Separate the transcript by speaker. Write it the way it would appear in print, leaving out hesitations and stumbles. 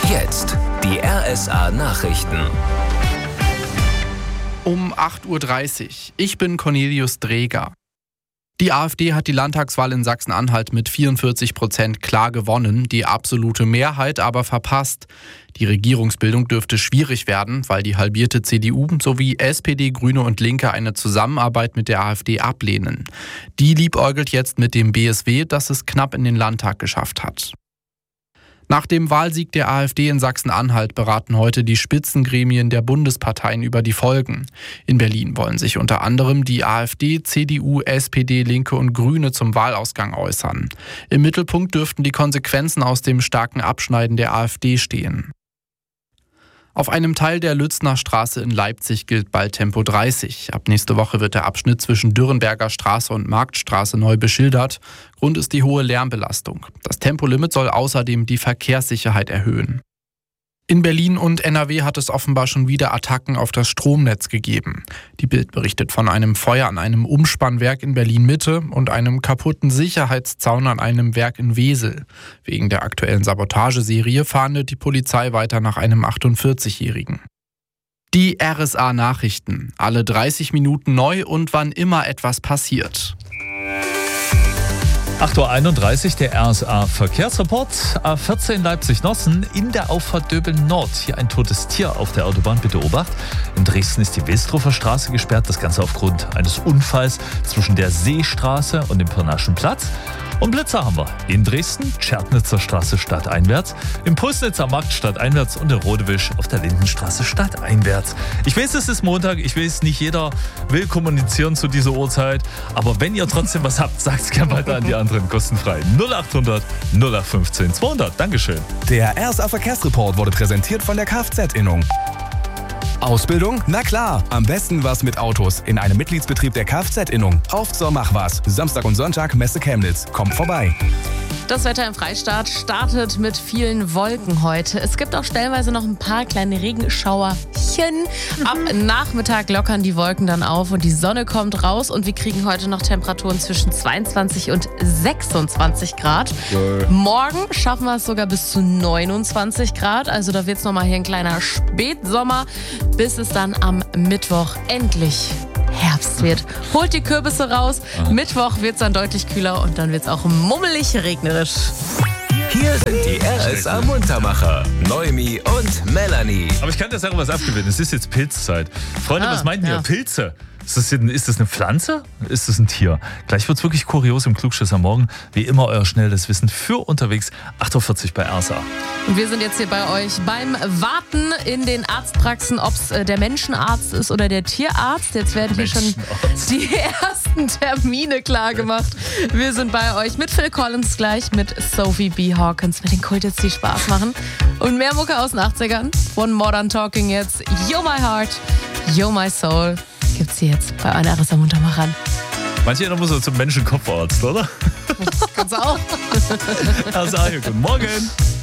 Speaker 1: Jetzt die RSA Nachrichten.
Speaker 2: Um 8:30 Uhr. Ich bin Cornelius Dreger. Die AfD hat die Landtagswahl in Sachsen-Anhalt mit 44% klar gewonnen, die absolute Mehrheit aber verpasst. Die Regierungsbildung dürfte schwierig werden, weil die halbierte CDU sowie SPD, Grüne und Linke eine Zusammenarbeit mit der AfD ablehnen. Die liebäugelt jetzt mit dem BSW, das es knapp in den Landtag geschafft hat. Nach dem Wahlsieg der AfD in Sachsen-Anhalt beraten heute die Spitzengremien der Bundesparteien über die Folgen. In Berlin wollen sich unter anderem die AfD, CDU, SPD, Linke und Grüne zum Wahlausgang äußern. Im Mittelpunkt dürften die Konsequenzen aus dem starken Abschneiden der AfD stehen. Auf einem Teil der Lützner Straße in Leipzig gilt bald Tempo 30. Ab nächste Woche wird der Abschnitt zwischen Dürrenberger Straße und Marktstraße neu beschildert. Grund ist die hohe Lärmbelastung. Das Tempolimit soll außerdem die Verkehrssicherheit erhöhen. In Berlin und NRW hat es offenbar schon wieder Attacken auf das Stromnetz gegeben. Die Bild berichtet von einem Feuer an einem Umspannwerk in Berlin-Mitte und einem kaputten Sicherheitszaun an einem Werk in Wesel. Wegen der aktuellen Sabotageserie fahndet die Polizei weiter nach einem 48-Jährigen. Die RSA Nachrichten. Alle 30 Minuten neu und wann immer etwas passiert.
Speaker 3: 8:31 Uhr, der RSA Verkehrsreport. A14 Leipzig-Nossen in der Auffahrt Döbeln Nord. Hier ein totes Tier auf der Autobahn, bitte Obacht. In Dresden ist die Wilsdruffer Straße gesperrt, das Ganze aufgrund eines Unfalls zwischen der Seestraße und dem Pirnaschen Platz. Und Blitzer haben wir in Dresden, Tschernitzer Straße stadteinwärts, im Pulsnitzer Markt stadteinwärts und in Rodewisch auf der Lindenstraße stadteinwärts. Ich weiß, es ist Montag, ich weiß, nicht jeder will kommunizieren zu dieser Uhrzeit, aber wenn ihr trotzdem was habt, sagt es gerne weiter an die anderen kostenfrei. 0800 0815 200. Dankeschön.
Speaker 4: Der RSA Verkehrsreport wurde präsentiert von der Kfz-Innung. Ausbildung? Na klar, am besten was mit Autos in einem Mitgliedsbetrieb der Kfz-Innung. Auf zur Mach was. Samstag und Sonntag Messe Chemnitz. Kommt vorbei.
Speaker 5: Das Wetter im Freistaat startet mit vielen Wolken heute. Es gibt auch stellenweise noch ein paar kleine Regenschauerchen. Ab Nachmittag lockern die Wolken dann auf und die Sonne kommt raus. Und wir kriegen heute noch Temperaturen zwischen 22 und 26 Grad. Morgen schaffen wir es sogar bis zu 29 Grad. Also da wird es nochmal hier ein kleiner Spätsommer, bis es dann am Mittwoch endlich Herbst wird. Holt die Kürbisse raus. Mittwoch wird es dann deutlich kühler und dann wird es auch mummelig regnerisch.
Speaker 1: Hier sind die RSA Muntermacher, Noemi und Melanie.
Speaker 3: Aber ich kann der Sache was abgewinnen. Es ist jetzt Pilzzeit. Freunde, was meinten ihr? Pilze? Ist das eine Pflanze? Ist das ein Tier? Gleich wird es wirklich kurios im Klugschiss am Morgen. Wie immer euer schnelles Wissen für unterwegs. 8:40 Uhr bei RSA.
Speaker 5: Und wir sind jetzt hier bei euch beim Warten in den Arztpraxen, ob es der Menschenarzt ist oder der Tierarzt. Jetzt werden hier schon die ersten Termine klar gemacht. Wir sind bei euch mit Phil Collins gleich, mit Sophie B. Hawkins, mit den Kultits, die Spaß machen. Und mehr Mucke aus den 80ern. Von Modern Talking jetzt. You're My Heart, You're My Soul. Gibt's hier jetzt bei einer RSA Muntermachern.
Speaker 3: Manche erinnern muss zum Menschenkopfarzt, oder?
Speaker 5: Kannst du auch.
Speaker 3: RSA, guten Morgen.